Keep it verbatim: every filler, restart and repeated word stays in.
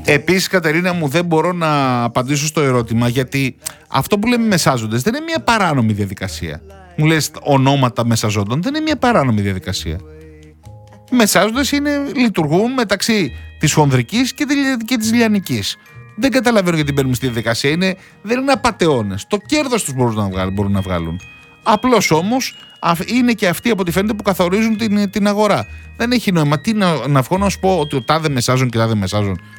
Επίσης, Κατερίνα μου, δεν μπορώ να απαντήσω στο ερώτημα, γιατί αυτό που λέμε μεσάζοντες δεν είναι μια παράνομη διαδικασία. Μου λες ονόματα μεσαζόντων, δεν είναι μια παράνομη διαδικασία. Οι μεσάζοντες είναι, λειτουργούν μεταξύ της χονδρικής και, και της λιανικής. Δεν καταλαβαίνω γιατί μπαίνουμε στη διαδικασία. Είναι, δεν είναι απατεώνες. Το κέρδος τους μπορούν να βγάλουν. Μπορούν να βγάλουν. Απλώς όμως είναι και αυτοί από ό,τι φαίνεται που καθορίζουν την, την αγορά. Δεν έχει νόημα. Τι να, να βγω να σου πω ότι ο τάδε μεσάζουν και τάδε μεσάζουν.